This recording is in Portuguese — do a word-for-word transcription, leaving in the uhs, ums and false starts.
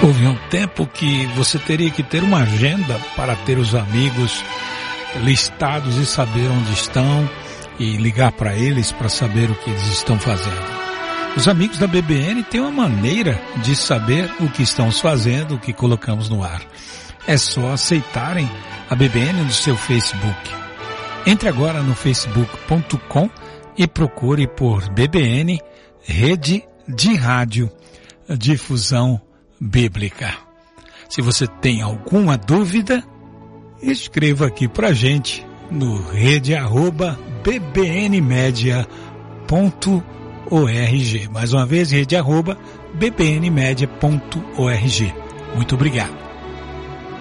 Houve um tempo que você teria que ter uma agenda para ter os amigos listados e saber onde estão e ligar para eles para saber o que eles estão fazendo. Os amigos da B B N têm uma maneira de saber o que estamos fazendo, o que colocamos no ar. É só aceitarem a B B N no seu Facebook. Entre agora no facebook ponto com e procure por B B N Rede de Rádio Difusão Bíblica. Se você tem alguma dúvida, escreva aqui pra gente no rede arroba bbnmedia ponto org. Mais uma vez, rede arroba bbnmedia ponto org. Muito obrigado.